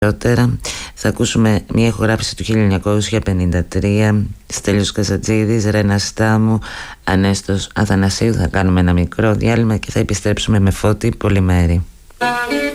Θα ακούσουμε μια ηχογράφηση του 1953, Στέλιος Καζατζίδης, Ρένα Στάμου, Ανέστος Αθανασίου. Θα κάνουμε ένα μικρό διάλειμμα και θα επιστρέψουμε με Φώτη Πολυμέρη.